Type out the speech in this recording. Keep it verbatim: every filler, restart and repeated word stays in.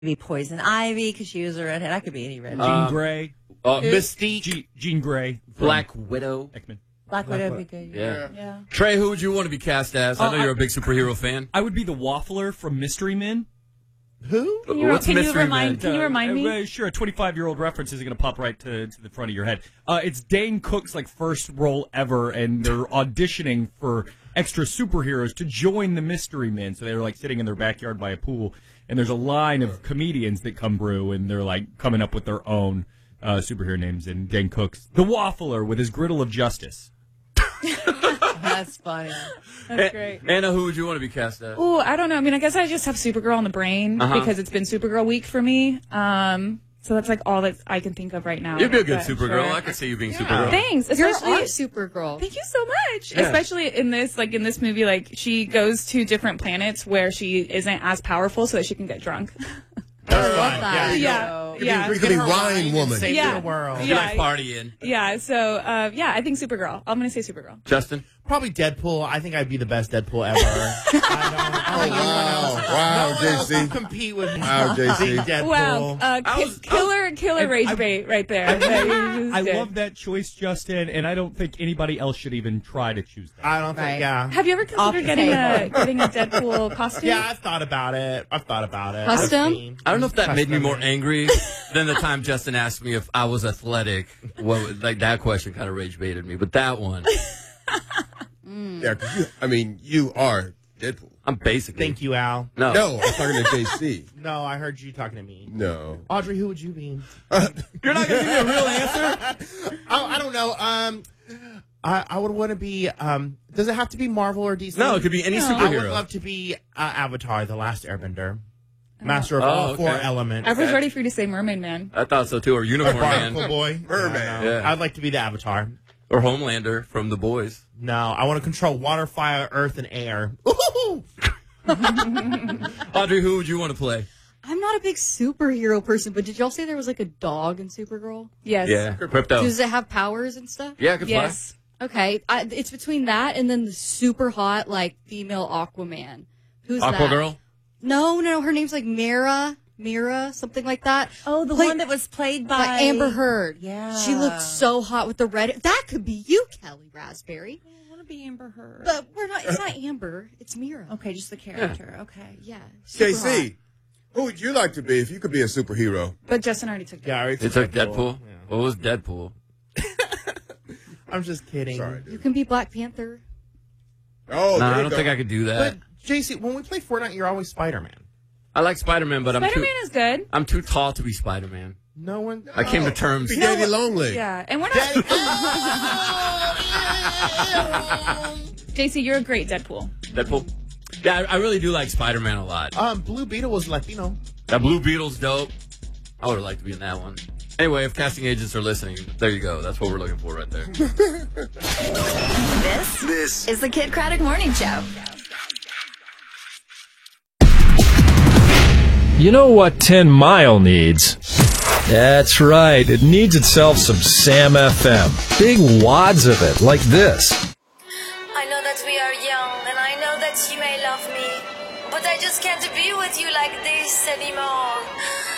Maybe Poison Ivy because she was a redhead. I could be any redhead. Jean Um, Grey. Uh, Mystique. G- Jean Grey. Black Widow. X-Men. Black Widow would be good. Yeah. yeah. Trey, who would you want to be cast as? I know Uh, you're a big superhero fan. I would be the Waffler from Mystery Men. Who? Can you, What's can you Mystery remind? Men? Can you remind Uh, me? uh, sure, a twenty-five-year-old reference isn't going to pop right to, to the front of your head. Uh, it's Dane Cook's like first role ever, and they're auditioning for extra superheroes to join the Mystery Men. So they're like sitting in their backyard by a pool, and there's a line of comedians that come through, and they're like coming up with their own uh, superhero names. And Dane Cook's the Waffler with his griddle of justice. That's funny. That's great. Anna, who would you want to be cast as? Oh, I don't know. I mean, I guess I just have Supergirl on the brain Uh-huh. because it's been Supergirl week for me. Um, so that's like all that I can think of right now. You'd be a good But Supergirl. sure. I could see you being Supergirl. Thanks, You're especially our Supergirl. Thank you so much. Yeah. Especially in this, like in this movie, like she goes to different planets where she isn't as powerful, so that she can get drunk. That's love fine. that. Yeah. Yeah, yeah, You could be Get her Wine and Woman. Save Yeah. the world. You Yeah. like partying. yeah. So, uh, yeah, I think Supergirl. I'm gonna say Supergirl. Justin? Probably Deadpool. I think I'd be the best Deadpool ever. I don't, I don't think anyone wow. else- Wow, no one else J C. will compete with me. Wow, J C. Big Deadpool. Wow, uh, I ki- was- killer, killer and rage I- bait right there. I, that you just I did. love that choice, Justin, and I don't think anybody else should even try to choose that. I don't think, Right. yeah. Have you ever Off considered the getting a table. getting a Deadpool costume? Yeah, I've thought about it. I've thought about it. Custom? I've seen- I don't know if that made me more Custom. angry than the time Justin asked me if I was athletic. What, like that question kind of rage baited me, but that one, Yeah, 'cause you, I mean, you are Deadpool. I'm basically. Thank you, Al. No. No, I'm talking to J C. No, I heard you talking to me. No. Audrey, who would you be? You're not gonna give me a real answer. I, I don't know. Um, I, I would want to be. Um, does it have to be Marvel or D C? No, it could be any No. I would superhero. love to be uh, Avatar, the Last Airbender, master of Oh, all okay. four elements. I was ready for you to say Mermaid Man. I thought so too. Or Unicorn Barnacle Man. Boy, Merman. Yeah. I'd like to be the Avatar. Or Homelander from The Boys. No, I want to control water, fire, earth, and air. Ooh! Audrey, who would you want to play? I'm not a big superhero person, but did y'all say there was like a dog in Supergirl? Yes. Yeah, Crypto. Does it have powers and stuff? Yeah, I could Yes. Okay, I, it's between that and then the super hot like female Aquaman. Who's fly. that? Aquagirl? No, no, her name's like Mira, Mira, something like that. Oh, the Play- one that was played by, by Amber Heard. Yeah. She looked so hot with the red. That could be you, Kelly Raspberry. I want to be Amber Heard. But we're not. It's not Amber. It's Mira. Okay, just the character. Okay. Yeah. J super hot. C, who would you like to be if you could be a superhero? But Justin already took Yeah, I already It's like took Deadpool. Yeah. What was Deadpool? I'm just kidding. Sorry, You dude. can be Black Panther. Oh, no, there I you don't go. think I could do But that. J C, when we play Fortnite, you're always Spider-Man. I like Spider-Man, but I'm Spider-Man too is good. I'm too tall to be Spider-Man. No one. I came to terms. Be Daddy Longley. Yeah, and we're not. J C, you're a great Deadpool. Deadpool. Yeah, I, I really do like Spider-Man a lot. Um, Blue Beetle was Latino. That Blue Beetle's dope. I would have liked to be in that one. Anyway, if casting agents are listening, there you go. That's what we're looking for right there. This, this is the Kid Craddock Morning Show. You know what ten mile needs? That's right, it needs itself some Sam F M. Big wads of it, like this. I know that we are young, and I know that you may love me, but I just can't be with you like this anymore.